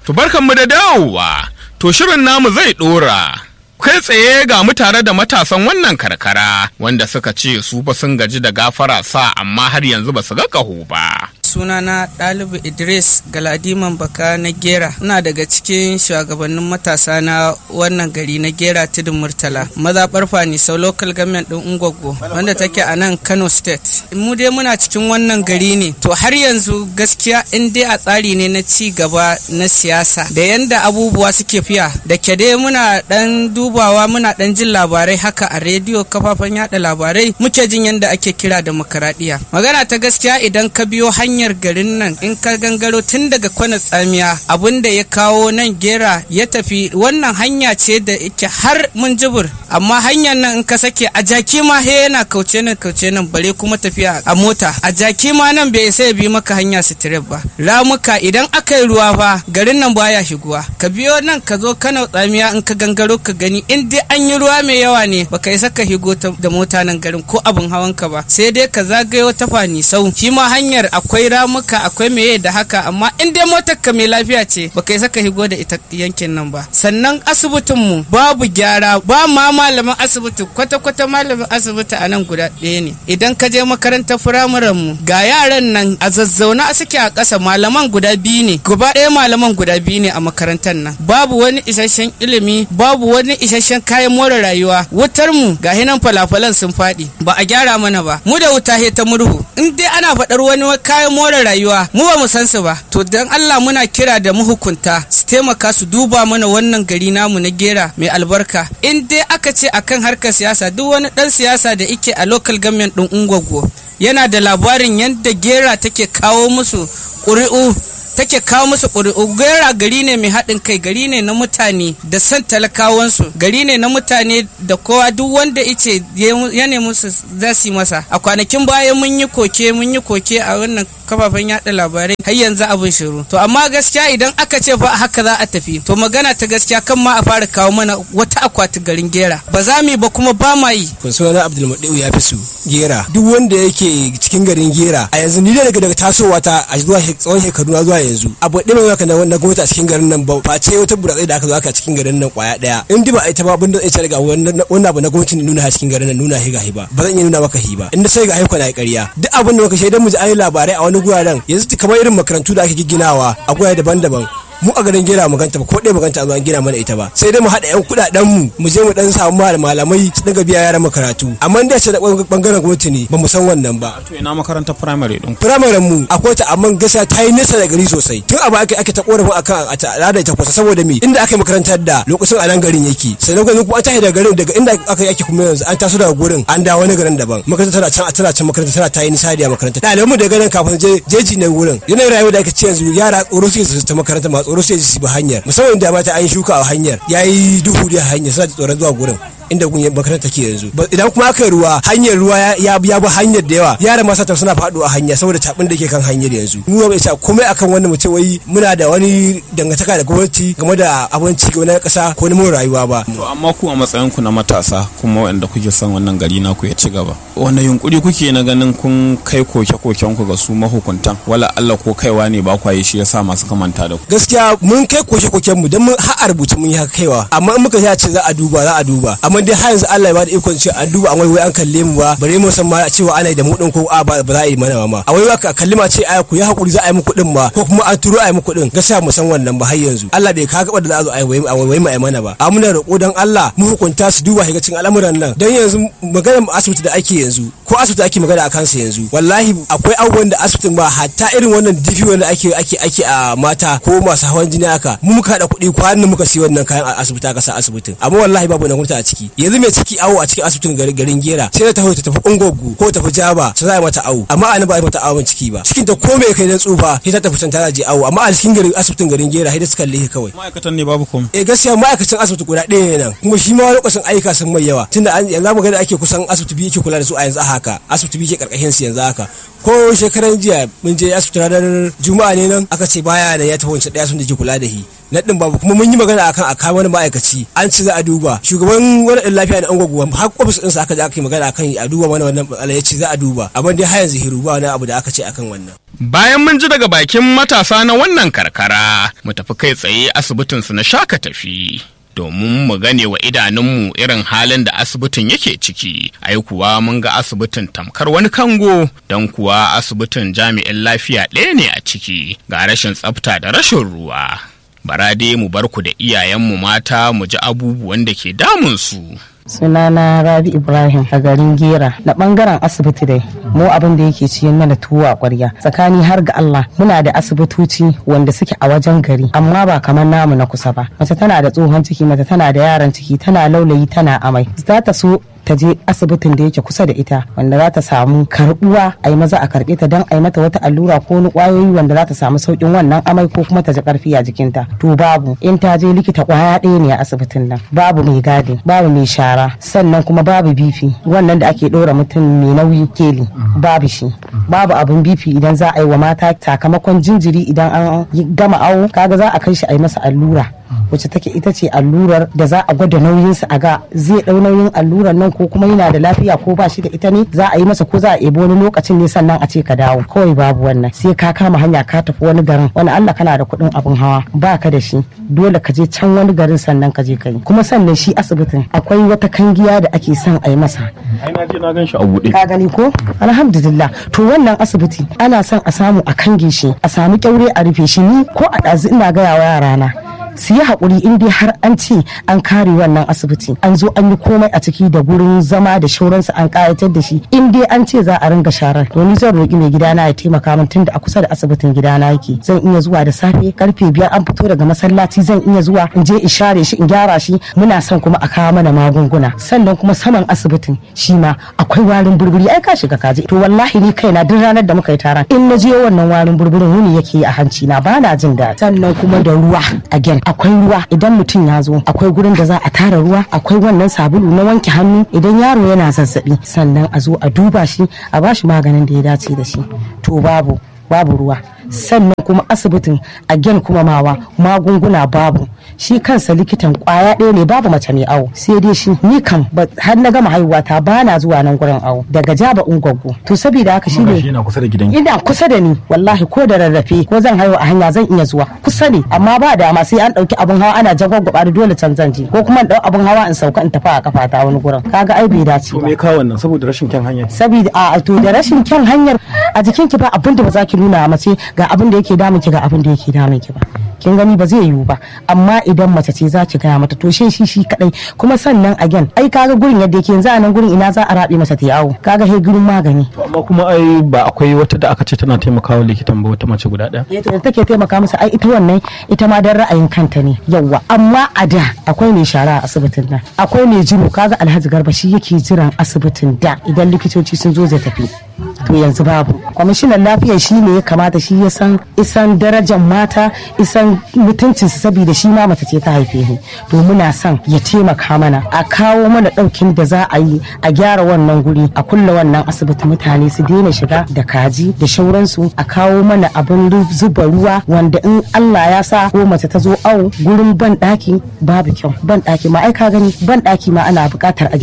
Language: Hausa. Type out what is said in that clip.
To barkanmu da dawowa, to shirin namu zai ɗora. Kai tsaye ga mu tare da matasan wannan karkara wanda suka ce su fa sun gaji da gafara sa amma har yanzu ba su ga ƙaho ba. Sunana Ɗalibu Idris Galadiman Baka na Gera. Ina daga cikin shugabannin matasa na wannan gari na Gera Tudun Murtala. Mazaɓar Fanisau Local Government ɗin Ungwaggo wanda take a nan Kano State. Mu dai muna cikin wannan gari ne. To har yanzu gaskiya in dai a tsari ne na ci gaba na siyasa da yanda abubuwa suke fiya da ke dai muna ɗan dubawa muna ɗan jin labarai haka a rediyo kafafen yada labarai muke jin yanda ake kira demokaradiyya. Magana ta gaskiya idan ka biyo hanyar garin nan in ka gangaro tun daga kwana tsamiya abinda ya kawo nan Gera ya tafi wannan hanya ce da yake har mun jibur amma hanyar nan in ka sake a jaki ma he yana kauce nan bare kuma tafiya a mota a jaki ma nan bai sai bi maka hanya straight ba ramuka idan aka yi ruwa fa garin nan baya shiguwa ka biyo nan ka zo Kano tsamiya in ka gangaro ka gani in dai an yi ruwa mai yawa ne baka yi saka higo da mota nan garin ko abin hawan ka ba sai dai ka zagayo ta Fanisau shi ma hanyar akwai ramuka akwai meye da haka amma in dai motar ka mai lafiya ce baka yi saka higo da ita yankin nan ba sannan asibitin mu babu gyara ba ma malamin asibiti kwata malamin asibiti a nan guda ɗaya ne idan ka je makarantar firamaren mu ga yaran nan a zazzauna suke a ƙasa malaman guda biyu ne gaba ɗaya malaman guda biyu ne a makarantar nan babu wani isasshen ilimi babu wani isasshen kayan more rayuwa wutar mu ga hinan falafalan sun faɗi ba a gyara mana ba mu da wuta he ta murhu in dai ana faɗar wani kayan more rayuwa mu ba mu san su ba to dan Allah muna kira da mahukunta su taimaka su duba mana wannan gari namu na Gera mai albarka in dai aka ce akan harkar siyasa duk wani dan siyasa da yake a local government din Ungwaggo yana da labarin yadda Gera take kawo musu ƙuri'u Gera gari ne mai haɗin kai gari ne na mutane da san talakawansu gari ne na mutane da kowa duk wanda ice ya nemi su za su yi masa a kwanakin baya mun yi koke a wannan kafafen yada labarai har yanzu abin shiru to amma gaskiya idan aka ce fa haka za a tafi to magana ta gaskiya kan ma a fara kawo mana wata akwati garin Gera ba za mu ba kuma ba ma yi. Sunana Abdulmuɗi'u ya fi su Gera duk wanda yake cikin garin Gera a yanzu ni daga tasowa ta a zuwa tsawon shekaru na zuwa yanzu abu ɗaya mai haka na gwamnati a cikin garin nan ba face wata buratsai da aka zo aka cikin garin nan kwaya ɗaya in ba a ita ba abin da zai daga wannan abu na gwamnati nuna a cikin garin nan nuna higa hiba ba zan iya nuna maka hiba inda sai ga haikwa na ƙarya duk abin da muka shaidan mu ji an yi labarai a wani guraren yanzu kamar irin makarantu da ake gigginawa a gurare daban-daban mu a garin Gera mu ganta ba ko ɗaya mu ganta an gina mana ita ba sai dai mu haɗa yan kuɗaɗen mu je mu dan samu malamai su daga biya yaran makaratu amma da ce da bangaren gwamnati ne ba mu san wannan ba. To ina makarantar primary din primary mu akwai ta amma gaskiya ta yi nesa da gari sosai tun abu ake ta korafin akan a al'ada ta kusa saboda me inda aka yi makarantar da lokacin a nan garin yake sai kuma an tashi daga garin daga inda aka yi ake kuma yanzu an taso daga gurin an dawo wani garin daban makarantar tana can makarantar tana ta yi nisa da makarantar ɗaliban mu daga nan kafin jeji na gurin yanayin rayuwa da ake ce yanzu yara tsoro su ta makarantar ma tsoro su ba hanyar musamman da mata an shuka a hanyar yayi duhu da hanyar suna tsoron zuwa gurin inda gun makaranta take yanzu idan kuma aka ruwa hanyar ruwa ya bi hanyar da yawa yara ma sata suna faɗo a hanya saboda tabin da ke kan hanyar yanzu mu ba isa komai akan wannan mu ce wai muna da wani dangantaka da gwamnati game da abin ci gaba na ƙasa ko na rayuwa ba. To amma ku a matsayin ku na matasa kuma wanda kuke son wannan gari naku ya ci gaba wanda yunkuri kuke na ganin kun kai koke-koken ku ga su mahukuntan wala Allah ko kaiwa ne ba kwaye shi yasa masu kamanta da ku. Gaskiya mun kai koke-koken mu dan mun har rubuce mun yi haka kaiwa amma in muka ce za a duba amma dai har yanzu Allah ya bada ikon ce an duba an wai an kalle mu ba bare mu san ma cewa ana da mu din ko ba za a yi mana ma a wai ka kalli ma ce ai ku yi hakuri za a yi muku din ma ko kuma an turo a yi muku din gaskiya mu san wannan ba har yanzu Allah bai ka gaba da za a zo a wai mu ai mana ba a muna roƙo dan Allah mu hukunta su duba shiga cikin al'amuran nan dan yanzu maganar asibiti da ake yanzu ko asibiti ake magana a kansa yanzu wallahi akwai abubuwan da asibitin ba hatta irin wannan difi wanda ake a mata ko masu hawan jini haka mu muka hada kuɗi kwanan muka siya wannan kayan asibiti aka sa asibitin amma wallahi babu na gwamnati a ciki yanzu mai ciki awo a cikin asibitin garin Gera sai ta tafi Ungwaggo ko tafi Jaba sai za a mata awo amma an ba a mata awon ciki ba cikin ta ko mai kai na tsufa sai ta tafi can ta je awo amma a cikin asibitin garin Gera sai da suka kalle kawai ma'aikatan ne babu komai gaskiya ma'aikacin asibiti guda ɗaya ne nan kuma shi ma lokacin ayyuka sun mai yawa tunda yanzu mu ga da ake kusan asibiti biyu ke kula da su a yanzu haka asibiti biyu ke karkashin su yanzu haka ko shekaran jiya mun je asibiti ranar Juma'a ne nan aka ce baya da ya tafi wancan ɗaya sun da ke kula da shi na ɗin babu kuma mun yi magana akan a kawo wani ma'aikaci an ci za a duba shugaban wani ɗin lafiya na Ungwaggo har ofis ɗinsa aka je aka yi magana akan a duba mana wannan ya ce za a duba amma dai har yanzu hiru ba wani abu da aka ce akan wannan. Bayan mun ji daga bakin matasa na wannan karkara, mu tafi kai tsaye asibitinsu na Shaka Tafi. Domin mu gane wa idanunmu irin halin da asibitin yake ciki, ai kuwa mun ga asibitin tamkar wani kango, don kuwa asibitin jami'in lafiya ɗaya ne a ciki, ga rashin tsafta da rashin ruwa. Bara dai mu bar ku da iyayenmu mata mu ji abubuwan da ke damunsu. Sunana Rabi Ibrahim a garin Gera na bangaren asibiti dai mu abin da yake ciyin mana tuwo a ƙwarya tsakani har ga Allah muna da asibitoci wanda suke a wajen gari amma ba kamar namu na kusa ba. Mace tana da tsohon ciki, mace tana da yaran ciki, tana laulayi, tana amai, za ta so ta je asibitin da yake kusa da ita wanda za ta samu karbuwa a yi maza a karbe ta don a yi mata wata allura ko wani kwayoyi wanda za ta samu saukin wannan amai ko kuma ta ji karfi a jikinta. To babu, in ta je likita kwaya ɗaya ne a asibitin nan, babu mai gadi, babu mai shara, sannan kuma babu bifi wannan da ake ɗora mutum mai nauyi keli, babu shi, babu abin bifi idan za a yi wa mata sakamakon jinjiri idan an gama awo kaga za a kai shi a yi masa allura wacce take ita ce allurar da za a gwada nauyinsa a ga zai ɗau nauyin allurar nan ko kuma yana da lafiya ko ba shi da ita ne za a yi masa ko za a ebo wani lokacin ne sannan a ce ka dawo. Kawai babu wannan, sai ka kama hanya ka tafi wani garin wani Allah kana da kuɗin abin hawa ba ka da shi dole ka je can wani garin sannan ka je ka yi. Kuma sannan shi asibitin akwai wata kangiya da ake son a yi masa. Ai na je na gan shi a buɗe. Ka gani ko? Alhamdulillah. To wannan asibiti ana son a samu a kange shi, a samu kyaure a rufe shi. Ni ko a ɗazu ina gaya wa yarana su yi haƙuri in dai har an ce an kare wannan asibiti an zo an yi komai a ciki da gurin zama da shauransu an ƙayatar da shi, in dai an ce za a ringa sharar to ni zan roƙi mai gidana ya taimaka min tunda a kusa da asibitin gidana yake. Zan iya zuwa da safe karfe 5 an fito daga masallaci, zan iya zuwa in je in share shi in gyara shi. Muna son kuma a kawo mana magunguna, sannan kuma saman asibitin shi ma akwai warin burburi. Ai ka shiga kaje to wallahi ni kaina duk ranar da muka yi taron in na je wannan warin burburin wuni yake a hanci na bana jin daɗi. Sannan kuma da ruwa again akwai ruwa idan mutum ya zo akwai gurin da za a tara ruwa, akwai wannan sabulu na wanke hannu idan yaro yana zazzabi, sannan a zo a duba shi a bashi maganin da ya dace da shi. To babu ruwa. Sannan kuma asibitin again kuma magunguna babu, shi kansa likitan kwaya ɗaya ne, babu mace mai awo sai dai shi. Ni kam har na gama haihuwa ta bana zuwa nan gurin awo daga Jaba Ungwaggo. To saboda haka shi ne ina kusa da gidan, ina kusa da ni wallahi ko da rarrafe ko zan haihu a hanya zan iya zuwa, kusa ne amma ba dama sai an ɗauki abin hawa ana jagwagwaba da dole can zan je ko kuma in ɗau abin hawa in sauka in tafi a kafa ta wani gurin. Kaga ai bai dace ba. To me ka wannan saboda rashin kyan hanyar? Saboda a to da rashin kyan hanyar a jikin ki ba abin da ba za ki nuna mace ga abin da yake damun ki ga abin da yake damun ki ba. Kin gani ba zai yiwu ba, amma idan mace ce za ki gaya mata to shi kadai. Kuma sannan again ai kaga gurin yadda yake yanzu a nan gurin ina za a rabe masa ta yawo, kaga he gurin magani. Amma kuma ai ba akwai wata da aka ce tana taimakawa likitan ba, wata mace guda ɗaya. To da take taimaka masa ai ita wannan ita ma dan ra'ayin kanta ne yawa. Amma a da akwai mai shara a asibitin nan, akwai mai jiro, kaga Alhaji Garba shi yake jiran asibitin da idan likitoci sun zo zai tafi. To yanzu babu. Kwamishinan lafiya shi ne ya kamata, shi ya san isan darajar mata, isan mutuncinsu saboda shi ma mace ce ta haife ni. To muna son ya taimaka mana a kawo mana ɗaukin da za a yi a gyara wannan guri, a kulle wannan asibiti, mutane su daina shiga da kaji da shauransu, a kawo mana abin zuba ruwa wanda in Allah ya sa ko mace ta zo awo gurin ban ɗaki babu kyau. Ban ɗaki ma ai ka gani ban ɗaki ma ana buƙatar a